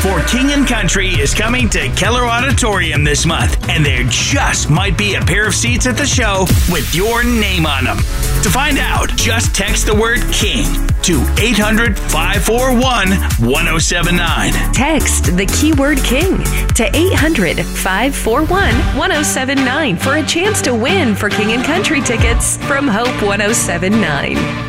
For King and Country is coming to Keller Auditorium this month, and there just might be a pair of seats at the show with your name on them. To find out, just text the word KING to 800-541-1079. Text the keyword KING to 800-541-1079 for a chance to win for King and Country tickets from Hope 1079.